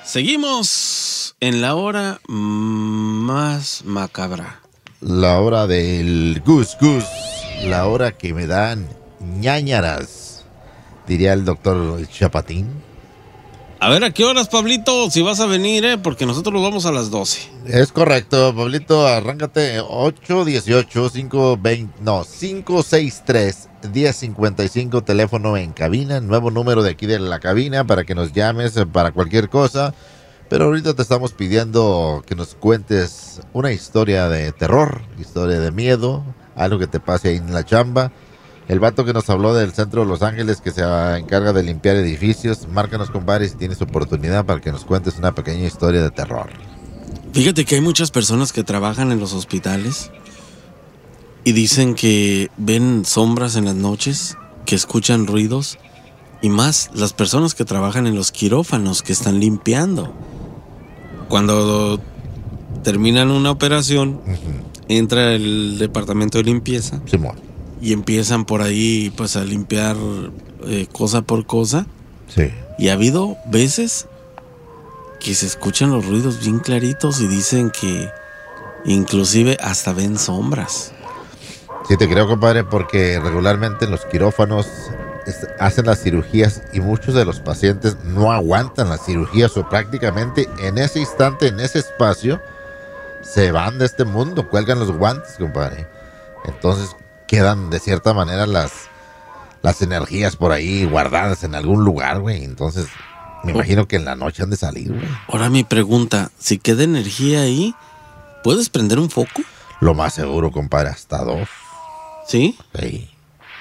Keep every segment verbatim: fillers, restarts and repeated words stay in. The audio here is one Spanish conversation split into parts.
Seguimos en la hora más macabra. La hora del Gus Gus. La hora que me dan ñáñaras, diría el doctor Chapatín. A ver, ¿a qué horas, Pablito? Si vas a venir, ¿eh? Porque nosotros nos vamos a las doce. Es correcto, Pablito, arráncate ocho dieciocho cinco veinte, no, cinco sesenta y tres diez cincuenta y cinco, teléfono en cabina, nuevo número de aquí de la cabina para que nos llames para cualquier cosa. Pero ahorita te estamos pidiendo que nos cuentes una historia de terror, historia de miedo, algo que te pase ahí en la chamba. El vato que nos habló del centro de Los Ángeles que se encarga de limpiar edificios, márcanos, compadre, si tienes oportunidad para que nos cuentes una pequeña historia de terror. Fíjate que hay muchas personas que trabajan en los hospitales y dicen que ven sombras en las noches, que escuchan ruidos, y más las personas que trabajan en los quirófanos que están limpiando. Cuando terminan una operación, uh-huh, entra el departamento de limpieza. Simón. Y empiezan por ahí pues a limpiar eh, cosa por cosa. Sí. Y ha habido veces que se escuchan los ruidos bien claritos y dicen que inclusive hasta ven sombras. Sí, te creo, compadre, porque regularmente en los quirófanos es, hacen las cirugías y muchos de los pacientes no aguantan las cirugías o prácticamente en ese instante, en ese espacio, se van de este mundo, cuelgan los guantes, compadre. Entonces quedan de cierta manera las, las energías por ahí guardadas en algún lugar, güey. Entonces, me imagino que en la noche han de salir, güey. Ahora mi pregunta, si queda energía ahí, ¿puedes prender un foco? Lo más seguro, compadre, hasta dos. ¿Sí? Sí.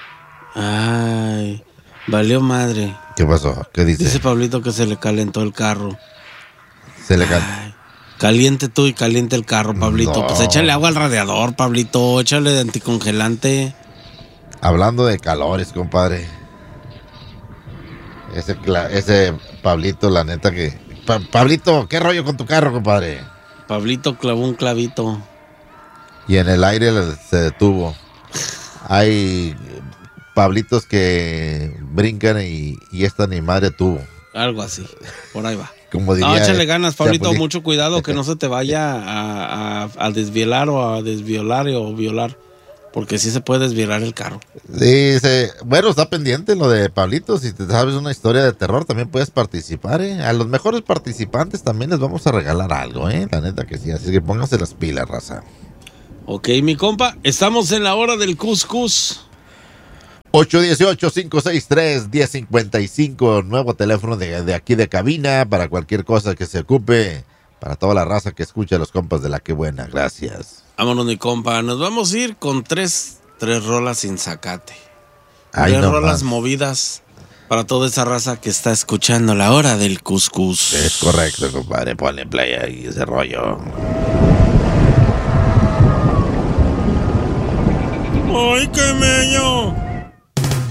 Ay, valió madre. ¿Qué pasó? ¿Qué dice? Dice Pablito que se le calentó el carro. Se le calentó. Caliente tú y caliente el carro, Pablito. No. Pues échale agua al radiador, Pablito. Échale de anticongelante. Hablando de calores, compadre. Ese, ese Pablito, la neta que... Pa Pablito, ¿qué rollo con tu carro, compadre? Pablito clavó un clavito. Y en el aire se detuvo. Hay Pablitos que brincan y, y esta ni madre tuvo. Algo así. Por ahí va. Como diría, no, échale ganas, Pablito, pues, mucho cuidado que no se te vaya a, a, a desvielar o a desviolar o violar, porque sí se puede desvielar el carro. Sí, se, bueno, está pendiente lo de Pablito, si te sabes una historia de terror también puedes participar, ¿eh? A los mejores participantes también les vamos a regalar algo, ¿eh? La neta que sí, así que pónganse las pilas, raza. Ok, mi compa, estamos en la hora del cuscús. ocho dieciocho cinco sesenta y tres diez cincuenta y cinco, nuevo teléfono de, de aquí de cabina para cualquier cosa que se ocupe, para toda la raza que escucha a los compas de La Que Buena. Gracias. Vámonos, mi compa, nos vamos a ir con tres, tres rolas sin zacate. Ay, tres no rolas más. movidas para toda esa raza que está escuchando la hora del cuscús. Es correcto, compadre, ponle play ahí ese rollo. ¡Ay, qué meño!